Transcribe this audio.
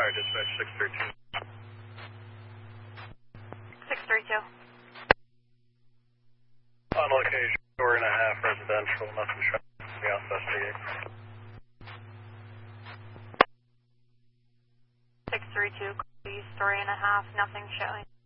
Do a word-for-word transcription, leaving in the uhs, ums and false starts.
Alright, dispatch six three two. six three two. On location, story and a half, residential, nothing showing. We investigate. six three two, story and a half, nothing showing.